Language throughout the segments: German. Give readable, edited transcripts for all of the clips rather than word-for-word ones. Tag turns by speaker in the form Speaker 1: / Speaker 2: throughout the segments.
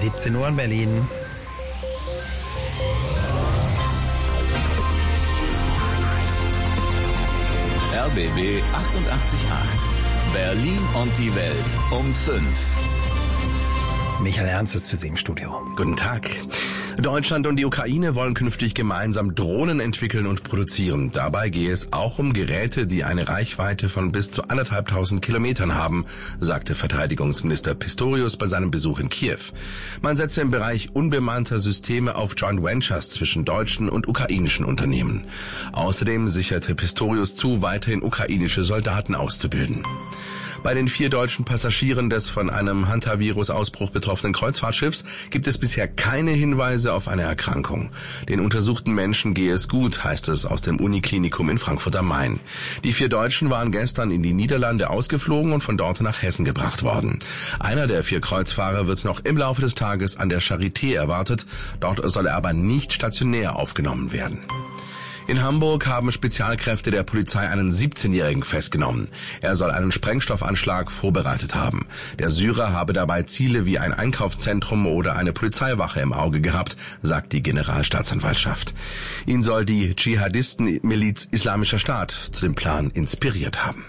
Speaker 1: 17 Uhr in Berlin.
Speaker 2: RBB 88.8. Berlin und die Welt um 5.
Speaker 1: Michael Ernst ist für Sie im Studio.
Speaker 3: Guten Tag. Deutschland und die Ukraine wollen künftig gemeinsam Drohnen entwickeln und produzieren. Dabei gehe es auch um Geräte, die eine Reichweite von bis zu 1.500 Kilometern haben, sagte Verteidigungsminister Pistorius bei seinem Besuch in Kiew. Man setze im Bereich unbemannter Systeme auf Joint Ventures zwischen deutschen und ukrainischen Unternehmen. Außerdem sicherte Pistorius zu, weiterhin ukrainische Soldaten auszubilden. Bei den 4 deutschen Passagieren des von einem Hantavirus-Ausbruch betroffenen Kreuzfahrtschiffs gibt es bisher keine Hinweise auf eine Erkrankung. Den untersuchten Menschen gehe es gut, heißt es aus dem Uniklinikum in Frankfurt am Main. Die 4 Deutschen waren gestern in die Niederlande ausgeflogen und von dort nach Hessen gebracht worden. Einer der 4 Kreuzfahrer wird noch im Laufe des Tages an der Charité erwartet. Dort soll er aber nicht stationär aufgenommen werden. In Hamburg haben Spezialkräfte der Polizei einen 17-Jährigen festgenommen. Er soll einen Sprengstoffanschlag vorbereitet haben. Der Syrer habe dabei Ziele wie ein Einkaufszentrum oder eine Polizeiwache im Auge gehabt, sagt die Generalstaatsanwaltschaft. Ihn soll die Dschihadisten-Miliz Islamischer Staat zu dem Plan inspiriert haben.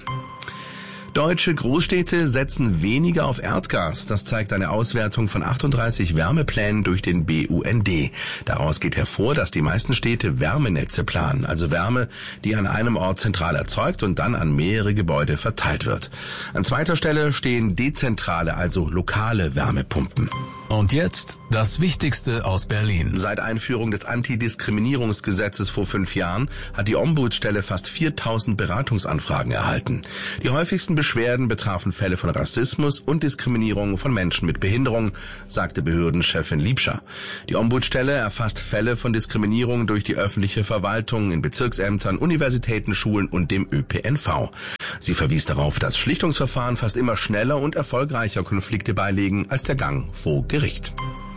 Speaker 3: Deutsche Großstädte setzen weniger auf Erdgas. Das zeigt eine Auswertung von 38 Wärmeplänen durch den BUND. Daraus geht hervor, dass die meisten Städte Wärmenetze planen, also Wärme, die an einem Ort zentral erzeugt und dann an mehrere Gebäude verteilt wird. An zweiter Stelle stehen dezentrale, also lokale Wärmepumpen.
Speaker 2: Und jetzt das Wichtigste aus Berlin.
Speaker 3: Seit Einführung des Antidiskriminierungsgesetzes vor 5 Jahren hat die Ombudsstelle fast 4.000 Beratungsanfragen erhalten. Die häufigsten Beschwerden betrafen Fälle von Rassismus und Diskriminierung von Menschen mit Behinderung, sagte Behördenchefin Liebscher. Die Ombudsstelle erfasst Fälle von Diskriminierung durch die öffentliche Verwaltung in Bezirksämtern, Universitäten, Schulen und dem ÖPNV. Sie verwies darauf, dass Schlichtungsverfahren fast immer schneller und erfolgreicher Konflikte beilegen als der Gang vor Gericht.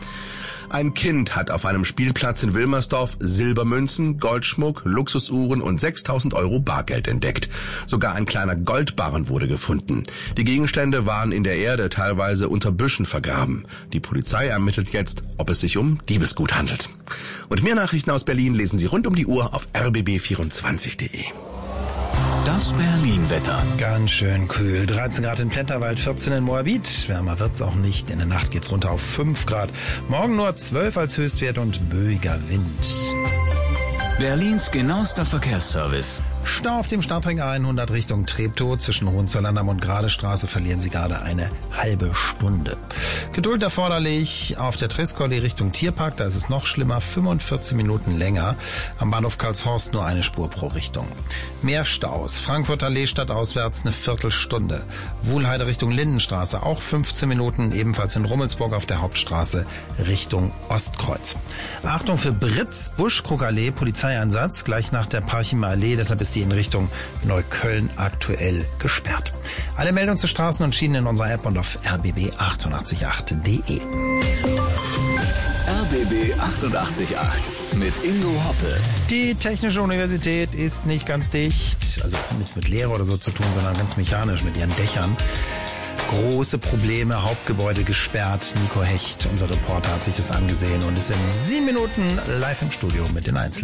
Speaker 3: Ein Kind hat auf einem Spielplatz in Wilmersdorf Silbermünzen, Goldschmuck, Luxusuhren und 6.000 Euro Bargeld entdeckt. Sogar ein kleiner Goldbarren wurde gefunden. Die Gegenstände waren in der Erde, teilweise unter Büschen vergraben. Die Polizei ermittelt jetzt, ob es sich um Diebesgut handelt. Und mehr Nachrichten aus Berlin lesen Sie rund um die Uhr auf rbb24.de.
Speaker 2: Das Berlin-Wetter.
Speaker 1: Ganz schön kühl. 13 Grad in Plenterwald, 14 in Moabit. Wärmer wird's auch nicht. In der Nacht geht's runter auf 5 Grad. Morgen nur 12 als Höchstwert und böiger Wind.
Speaker 2: Berlins genauester Verkehrsservice.
Speaker 1: Stau auf dem Stadtring A100 Richtung Treptow. Zwischen Hohenzollern und Gradestraße verlieren Sie gerade eine halbe Stunde. Geduld erforderlich auf der Trescolli Richtung Tierpark. Da ist es noch schlimmer, 45 Minuten länger. Am Bahnhof Karlshorst nur eine Spur pro Richtung. Mehr Staus. Frankfurter Allee stadtauswärts eine Viertelstunde. Wuhlheide Richtung Lindenstraße auch 15 Minuten. Ebenfalls in Rummelsburg auf der Hauptstraße Richtung Ostkreuz. Achtung für Britz, Buschkrugallee, Polizeieinsatz gleich nach der Parchimer Allee. Deshalb ist die in Richtung Neukölln aktuell gesperrt. Alle Meldungen zu Straßen und Schienen in unserer App und auf rbb888.de.
Speaker 2: RBB 88.8 mit Ingo Hoppe.
Speaker 1: Die Technische Universität ist nicht ganz dicht, also nichts mit Lehre oder so zu tun, sondern ganz mechanisch mit ihren Dächern. Große Probleme, Hauptgebäude gesperrt. Nico Hecht, unser Reporter, hat sich das angesehen und ist in 7 Minuten live im Studio mit den Einzelnen.